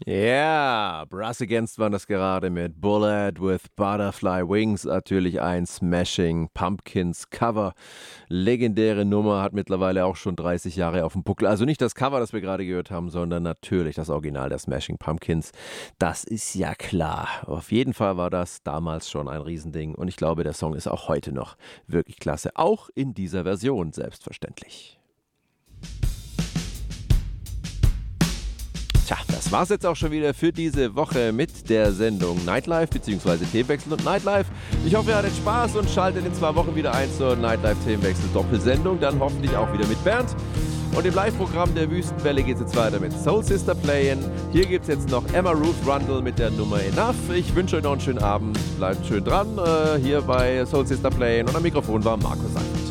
Ja, Brass Against waren das gerade mit Bullet with Butterfly Wings. Natürlich ein Smashing Pumpkins Cover. Legendäre Nummer, hat mittlerweile auch schon 30 Jahre auf dem Buckel. Also nicht das Cover, das wir gerade gehört haben, sondern natürlich das Original der Smashing Pumpkins. Das ist ja klar. Auf jeden Fall war das damals schon ein Riesending. Und ich glaube, der Song ist auch heute noch wirklich klasse. Auch in dieser Version, selbstverständlich. Tja, das war's jetzt auch schon wieder für diese Woche mit der Sendung Nightlife bzw. Themenwechsel und Nightlife. Ich hoffe, ihr hattet Spaß und schaltet in 2 Wochen wieder ein zur Nightlife Themenwechsel Doppelsendung. Dann hoffentlich auch wieder mit Bernd. Und im Live-Programm der Wüstenwelle geht es jetzt weiter mit Soul Sister Playin'. Hier gibt es jetzt noch Emma Ruth Rundle mit der Nummer Enough. Ich wünsche euch noch einen schönen Abend. Bleibt schön dran hier bei Soul Sister Playin'. Und am Mikrofon war Markus Seifert.